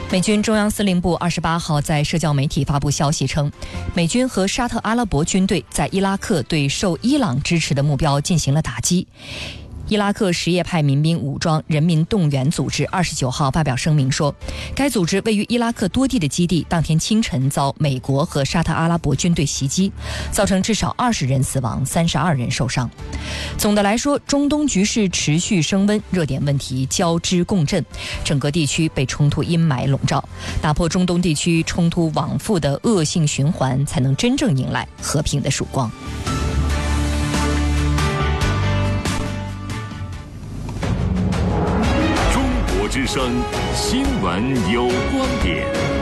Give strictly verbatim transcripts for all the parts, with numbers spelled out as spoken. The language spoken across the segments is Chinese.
美军中央司令部二十八号在社交媒体发布消息称，美军和沙特阿拉伯军队在伊拉克对受伊朗支持的目标进行了打击。伊拉克什叶派民兵武装人民动员组织二十九号发表声明说，该组织位于伊拉克多地的基地当天清晨遭美国和沙特阿拉伯军队袭击，造成至少二十人死亡，三十二人受伤。总的来说，中东局势持续升温，热点问题交织共振，整个地区被冲突阴霾笼罩，打破中东地区冲突往复的恶性循环，才能真正迎来和平的曙光。 之声新闻有观点。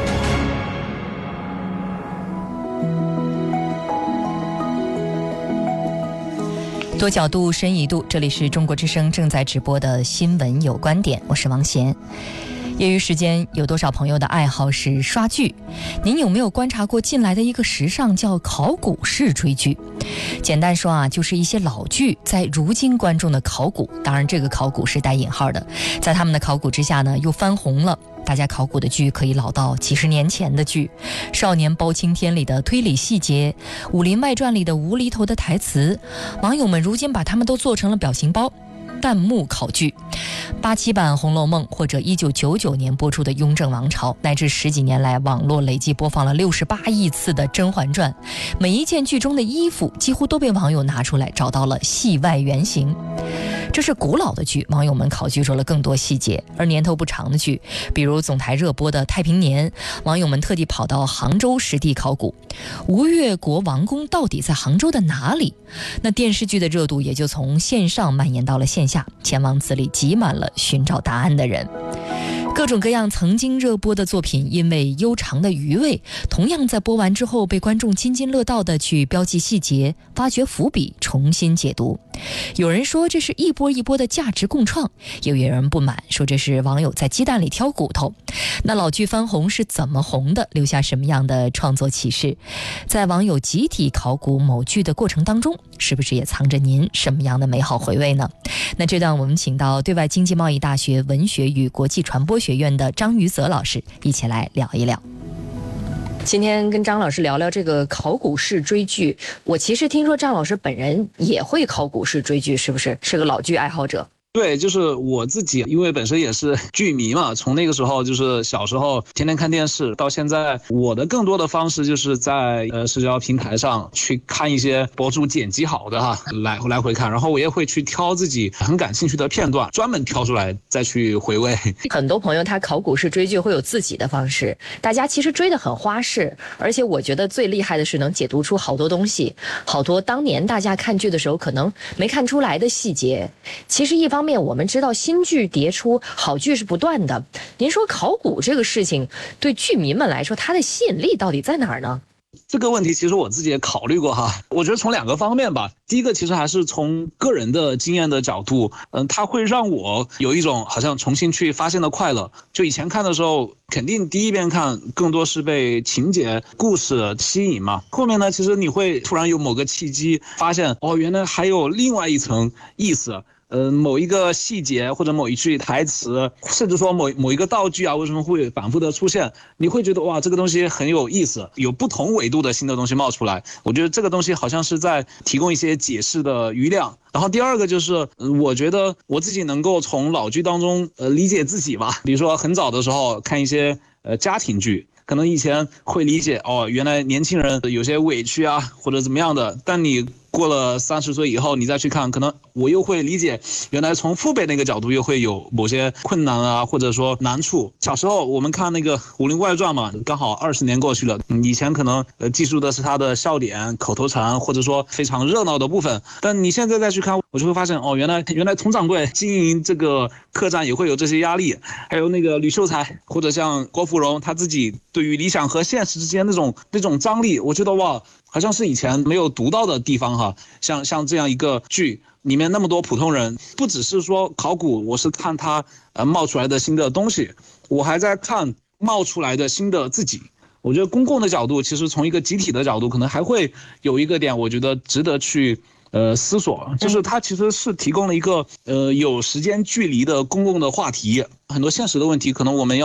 多角度深一度，这里是中国之声正在直播的新闻有观点，我是王贤。业余时间，有多少朋友的爱好是刷剧？您有没有观察过近来的一个时尚叫考古式追剧？简单说啊，就是一些老剧在如今观众的考古，当然这个考古是带引号的，在他们的考古之下呢，又翻红了。大家考古的剧可以老到几十年前的剧，《少年包青天》里的推理细节，《武林外传》里的无厘头的台词，网友们如今把他们都做成了表情包。弹幕考据，八七版《红楼梦》或者一九九九年播出的《雍正王朝》，乃至十几年来网络累计播放了六十八亿次的《甄嬛传》，每一件剧中的衣服几乎都被网友拿出来找到了戏外原型。这是古老的剧，网友们考据出了更多细节；而年头不长的剧，比如总台热播的《太平年》，网友们特地跑到杭州实地考古，吴越国王宫到底在杭州的哪里？那电视剧的热度也就从线上蔓延到了线下，前往此里挤满了寻找答案的人。各种各样曾经热播的作品，因为悠长的余味，同样在播完之后被观众津津乐道地去标记细节，发掘伏笔，重新解读。有人说这是一波一波的价值共创，也有人不满，说这是网友在鸡蛋里挑骨头。那老剧翻红是怎么红的？留下什么样的创作启示？在网友集体考古某剧的过程当中，是不是也藏着您什么样的美好回味呢？那这段我们请到对外经济贸易大学文学与国际传播学院的张于泽老师一起来聊一聊。今天跟张老师聊聊这个考古式追剧，我其实听说张老师本人也会考古式追剧，是不是？是个老剧爱好者。 对，就是我自己，因为本身也是剧迷嘛，从那个时候就是小时候天天看电视，到现在我的更多的方式就是在呃社交平台上去看一些博主剪辑好的哈，来来回看，然后我也会去挑自己很感兴趣的片段，专门挑出来再去回味。 很多朋友他考古式追剧会有自己的方式，大家其实追得很花式，而且我觉得最厉害的是能解读出好多东西，好多当年大家看剧的时候可能没看出来的细节。其实一方面我们知道新剧迭出，好剧是不断的。您说考古这个事情对剧迷们来说，它的吸引力到底在哪儿呢？ 这个问题其实我自己也考虑过哈，我觉得从两个方面吧。第一个其实还是从个人的经验的角度，嗯，它会让我有一种好像重新去发现的快乐。就以前看的时候，肯定第一遍看更多是被情节、故事吸引嘛。后面呢，其实你会突然有某个契机，发现哦，原来还有另外一层意思。呃，某一个细节或者某一句台词，甚至说某某一个道具啊，为什么会反复的出现？你会觉得哇，这个东西很有意思，有不同维度的新的东西冒出来。我觉得这个东西好像是在提供一些解释的余量。然后第二个就是，呃、我觉得我自己能够从老剧当中呃理解自己吧。比如说很早的时候看一些呃家庭剧。可能以前会理解哦，原来年轻人有些委屈啊，或者怎么样的。但你过了三十岁以后，你再去看，可能我又会理解，原来从父辈那个角度又会有某些困难啊，或者说难处。小时候我们看那个《武林外传》嘛，刚好二十年过去了，以前可能呃记述的是他的笑点、口头禅，或者说非常热闹的部分。但你现在再去看，我就会发现哦，原来原来佟掌柜经营这个客栈也会有这些压力，还有那个吕秀才或者像郭芙蓉他自己。对于理想和现实之间那种那种张力，我觉得哇，好像是以前没有读到的地方哈。像像这样一个剧里面那么多普通人，不只是说考古，我是看他呃冒出来的新的东西，我还在看冒出来的新的自己。我觉得公共的角度，其实从一个集体的角度，可能还会有一个点，我觉得值得去。呃，思索，就是它其实是提供了一个呃有时间距离的公共的话题，很多现实的问题，可能我们要。